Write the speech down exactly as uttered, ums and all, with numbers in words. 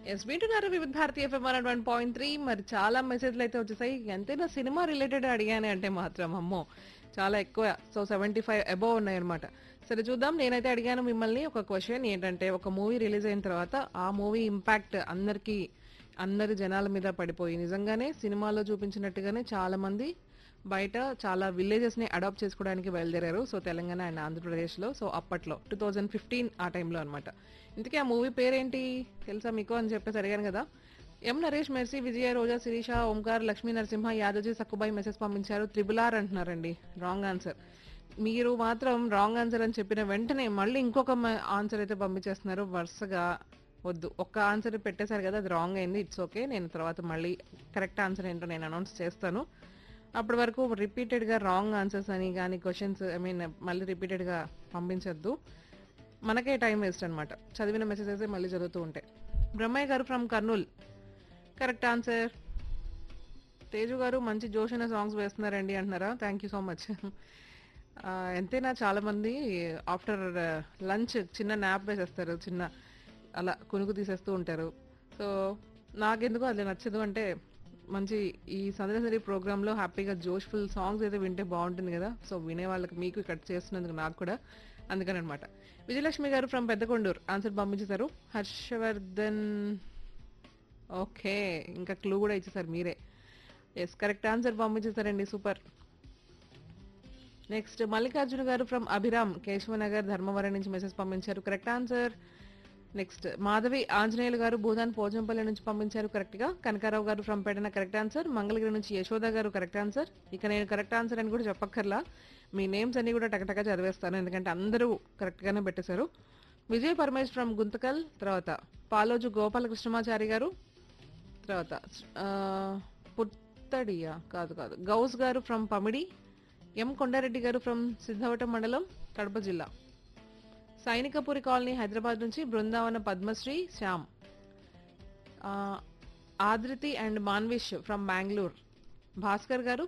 Yes వింటున్నారు వివిధ భారతీయ FM one one point three. మరి చాలా మెసేజ్లు అయితే వచ్చేసాయి. ఎంతైనా సినిమా రిలేటెడ్ అడిగానే అంటే మాత్రం అమ్మో చాలా ఎక్కువ. సో సెవెంటీ ఫైవ్ అబోవ్ ఉన్నాయన్నమాట. సరే చూద్దాం. నేనైతే అడిగాను మిమ్మల్ని ఒక క్వశ్చన్ ఏంటంటే, ఒక మూవీ రిలీజ్ అయిన తర్వాత ఆ మూవీ ఇంపాక్ట్ అందరికి అందరి జనాల మీద పడిపోయి నిజంగానే సినిమాలో చూపించినట్టుగానే చాలా మంది బయట చాలా విలేజెస్ ని అడాప్ట్ చేసుకోవడానికి బయలుదేరారు. సో తెలంగాణ అండ్ ఆంధ్రప్రదేశ్ లో. సో అప్పట్లో టూ థౌజండ్ ఫిఫ్టీన్ ఆ టైంలో అనమాట. ఇంతకీ ఆ మూవీ పేరేంటి తెలుసా మీకు అని చెప్పేసి అడిగాను కదా. ఎం నరేష్, మెర్సీ, విజయ, రోజా, శిరీష, ఓంకార్, లక్ష్మీ నరసింహ, యాదవ్జీ, సక్కుబాయి మెసేజ్ పంపించారు. త్రిబుల్ ఆర్ అంటున్నారండి. Wrong answer. మీరు మాత్రం రాంగ్ ఆన్సర్ అని చెప్పిన వెంటనే మళ్ళీ ఇంకొక ఆన్సర్ అయితే పంపించేస్తున్నారు వరుసగా. వద్దు, ఒక్క ఆన్సర్ పెట్టేశారు కదా, అది రాంగ్ అయింది. It's okay. నేను తర్వాత మళ్ళీ కరెక్ట్ ఆన్సర్ ఏంటో నేను అనౌన్స్ చేస్తాను. అప్పటి వరకు రిపీటెడ్ గా రాంగ్ ఆన్సర్స్ అని కానీ క్వశ్చన్స్ ఐ మీన్ మళ్ళీ రిపీటెడ్ గా పంపించద్దు. మనకే టైం వేస్ట్ అనమాట. చదివిన మెసేజెస్ మళ్ళీ చదువుతూ ఉంటాయి. బ్రహ్మయ్య గారు from Kurnool, correct answer. Teju గారు మంచి జోష్ అనే సాంగ్స్ వేస్తున్నారండి అంటున్నారా. Thank you so much. ఎంతైనా చాలా మంది ఆఫ్టర్ లంచ్ చిన్న నాప్ వేసేస్తారు, చిన్న అలా కునుకు తీసేస్తూ ఉంటారు. సో నాకెందుకు అది నచ్చదు. అంటే మంచి ఈ సందర్శరి ప్రోగ్రామ్ లో హ్యాపీగా జోష్ఫుల్ సాంగ్స్ అయితే వింటే బాగుంటుంది కదా. సో వినే వాళ్ళకి మీకు ఇక్కడ చేస్తున్నందుకు నాకు కూడా అందుకని అనమాట. విజయలక్ష్మి గారు ఫ్రమ్ పెద్దకొండూరు ఆన్సర్ పంపించేశారు. హర్షవర్ధన్, ఓకే, ఇంకా క్లూ కూడా ఇచ్చేసారు మీరే. Yes, correct answer పంపించేశారండి. Super. Next Mallikarjuna గారు ఫ్రమ్ అభిరామ్, కేశవనగర్, ధర్మవరం నుంచి మెసేజ్ పంపించారు. Correct answer. Next Madhavi Anjaneyulu గారు భూదాన్ పోజంపల్లి నుంచి పంపించారు కరెక్ట్ గా. కనకారావు గారు ఫ్రమ్ పేటన కరెక్ట్ ఆన్సర్. మంగళగిరి నుంచి యశోద గారు కరెక్ట్ ఆన్సర్. ఇక నేను కరెక్ట్ ఆన్సర్ అని కూడా చెప్పక్కర్లా, మీ నేమ్స్ అన్ని కూడా టకటక చదివేస్తాను ఎందుకంటే అందరూ కరెక్ట్ గానే పెట్టేశారు. విజయ్ పరమేష్ ఫ్రమ్ గుంతకల్, తర్వాత పాలోజు గోపాలకృష్ణమాచారి గారు, తర్వాత ఆ, పుత్తడియా కాదు కాదు గౌస్ గారు ఫ్రమ్ పమిడి, ఎం కొండారెడ్డి గారు ఫ్రమ్ సిద్ధవటం మండలం, కడప జిల్లా, సైనికపురి కాలనీ హైదరాబాద్ నుంచి బృందావన పద్మశ్రీ శ్యామ్, ఆ, ఆదృతి అండ్ మాన్విష్ ఫ్రమ్ బెంగళూరు, భాస్కర్ గారు